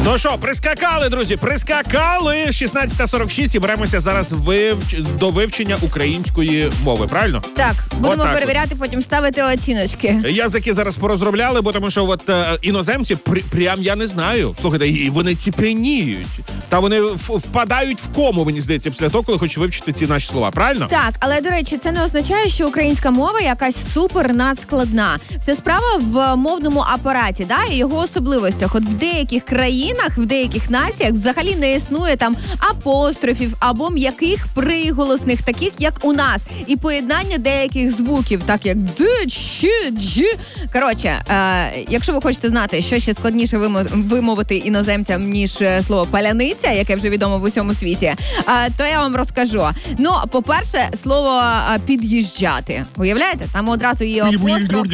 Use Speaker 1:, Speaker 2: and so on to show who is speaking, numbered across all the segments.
Speaker 1: Ну що, прискакали, друзі, прискакали. 16:46 і беремося зараз до вивчення української мови, правильно?
Speaker 2: Так, будемо
Speaker 1: Отак
Speaker 2: перевіряти, потім ставити оціночки.
Speaker 1: Язики зараз порозробляли, бо тому що іноземці прям я не знаю. Слухайте, і вони ціпеніють. Та вони впадають в кому, мені здається, після того, коли хочуть вивчити ці наші слова, правильно?
Speaker 2: Так, але, до речі, це не означає, що українська мова якась супер надскладна. Вся справа в мовному апараті, да, і його особливостях. От в деяких країнах, в деяких націях взагалі не існує там апострофів або м'яких приголосних, таких як у нас. І поєднання деяких звуків, так як дж, щ, дж. Коротше, якщо ви хочете знати, що ще складніше вимовити іноземцям, ніж слово паляниця, яке вже відомо в усьому світі, то я вам розкажу. Ну, по-перше, слово під'їжджати. Уявляєте? Там одразу є апостроф,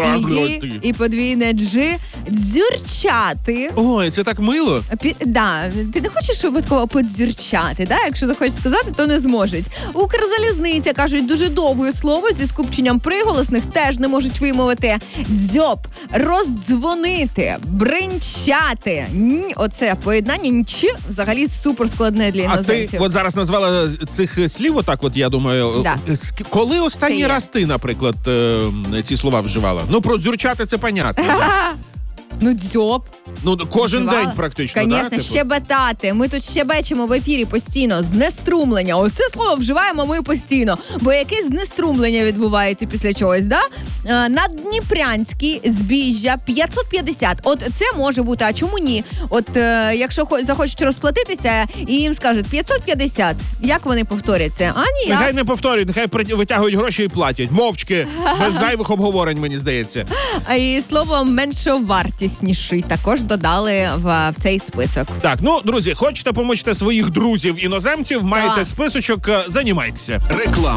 Speaker 2: і подвійне дж. Дзюрчати.
Speaker 1: Ой, це так мило.
Speaker 2: Да, ти не хочеш випадково подзюрчати, да? Якщо захочеш сказати, то не зможуть. Укрзалізниця, кажуть, дуже довге слово зі скупченням приголосних теж не можуть вимовити. Дзьоб, роздзвонити, бринчати. Оце поєднання нч взагалі суперскладне для іноземців.
Speaker 1: А ти от зараз назвала цих слів отак, от я думаю.
Speaker 2: Да.
Speaker 1: Коли останній раз ти, наприклад, ці слова вживала? Ну, про дзюрчати це понятно.
Speaker 2: Ну, дзьоб.
Speaker 1: Ну, кожен день практично, так?
Speaker 2: Звісно, щебетати. Ми тут щебечемо в ефірі постійно. Знеструмлення. Оце слово вживаємо ми постійно. Бо якесь знеструмлення відбувається після чогось, да? Наддніпрянський, збіжжя, 550. От це може бути, а чому ні? От якщо захочуть розплатитися і їм скажуть 550, як вони повторять це? А ні,
Speaker 1: нехай не повторюють, нехай витягують гроші і платять. Мовчки, без зайвих обговорень, мені здається.
Speaker 2: А і слово меншовартісніший також додали в цей список.
Speaker 1: Так, ну, друзі, хочете помочити своїх друзів-іноземців, маєте списочок, займайтеся. Реклама.